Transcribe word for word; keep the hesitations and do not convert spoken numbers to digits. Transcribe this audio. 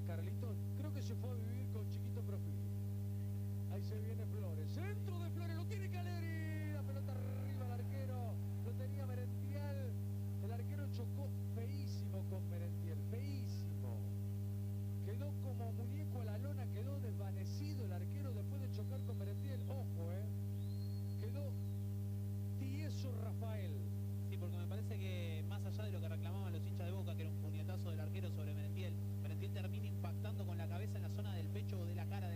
Carlitos, creo que se fue a vivir con Chiquito Profili. Ahí se viene Flores, centro de Flores, lo tiene Caleri, la pelota arriba al arquero, lo tenía Merentiel, el arquero chocó feísimo con Merentiel, feísimo. Quedó como muñeco a la lona, quedó desvanecido el arquero después de chocar con Merentiel, ojo, eh. Quedó tieso Rafael. Sí, porque me parece que más allá de lo que reclamaban los hinchas de Boca, que era un puñetazo del arquero sobre Merentiel, Merentiel termina impactando con la cabeza en la zona del pecho o de la cara de